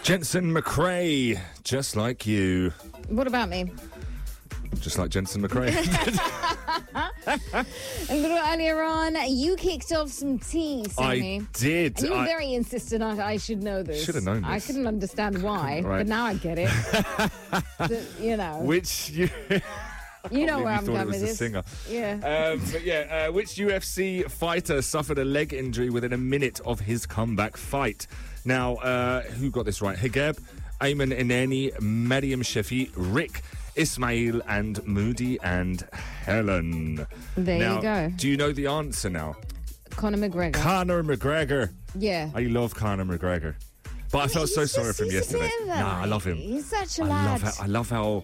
Jensen McRae, just like you. What about me? Just like Jensen McRae. A little earlier on, you kicked off some tea, Sammy. I did. And you were very insistent I should know this. Should have known this. I couldn't understand why, Right. but now I get it. You know. Which you... You know where I'm thought going it was with a this. singer. Yeah. Which UFC fighter suffered a leg injury within a minute of his comeback fight? Now, who got this right? Higeb, Ayman Inani, Mariam Shafi, Rick, Ismail, and Moody and Helen. There you go. Do you know the answer now? Conor McGregor. Conor McGregor. Yeah. I love Conor McGregor. But I felt so sorry for him yesterday. Nah, I love him. He's such a lad. I love how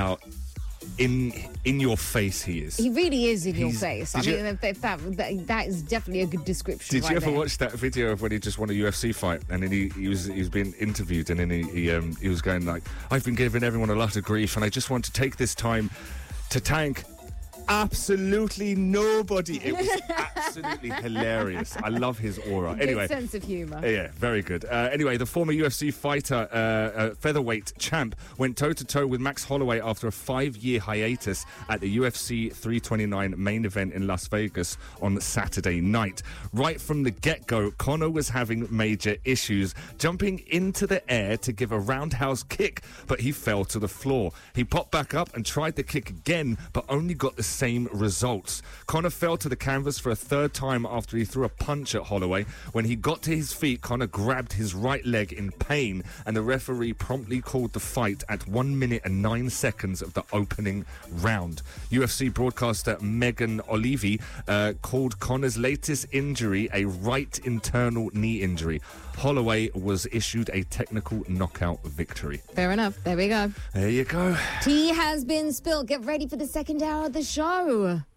in your face he is. He really is in your face. I Did mean, that is definitely a good description. Did right you ever there. watch that video of when he just won a UFC fight and then he was being interviewed and then he was going like, I've been giving everyone a lot of grief and I just want to take this time to thank absolutely nobody. It was absolutely hilarious. I love his aura. Anyway, good sense of humour. Yeah, very good. Anyway, the former UFC fighter, featherweight champ, went toe-to-toe with Max Holloway after a 5-year hiatus at the UFC 329 main event in Las Vegas on Saturday night. Right from the get-go, Conor was having major issues, jumping into the air to give a roundhouse kick, but he fell to the floor. He popped back up and tried the kick again, but only got the same results. Conor fell to the canvas for a third time after he threw a punch at Holloway. When he got to his feet, Conor grabbed his right leg in pain, and the referee promptly called the fight at 1 minute and 9 seconds of the opening round. UFC broadcaster Megan Olivi called Conor's latest injury a right internal knee injury. Holloway was issued a technical knockout victory. Fair enough. There we go. There you go. Tea has been spilled. Get ready for the second hour of the show.